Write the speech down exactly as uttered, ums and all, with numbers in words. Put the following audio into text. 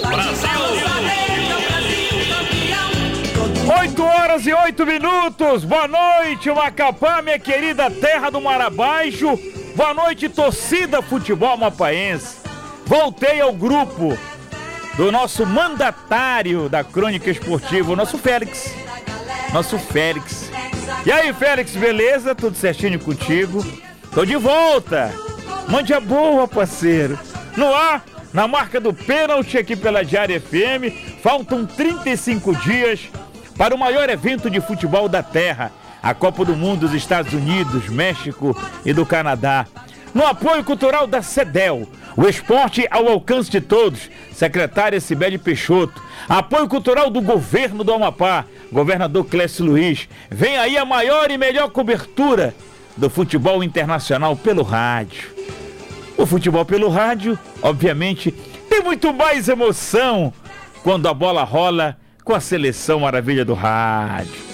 oito horas e oito minutos. Boa noite, Macapá, minha querida terra do Mar Abaixo. Boa noite, torcida futebol mapaense. Voltei ao grupo do nosso mandatário da crônica esportiva, o nosso Félix. Nosso Félix. E aí, Félix, beleza? Tudo certinho contigo? Tô de volta. Mande a boa, parceiro. No ar, na marca do pênalti aqui pela Diária F M. Faltam trinta e cinco dias para o maior evento de futebol da Terra, a Copa do Mundo dos Estados Unidos, México e do Canadá. No apoio cultural da CEDEL, o esporte ao alcance de todos, secretária Cibele Peixoto. Apoio cultural do governo do Amapá, governador Clécio Luiz. Vem aí a maior e melhor cobertura do futebol internacional pelo rádio. O futebol pelo rádio, obviamente, tem muito mais emoção quando a bola rola com a seleção maravilha do rádio.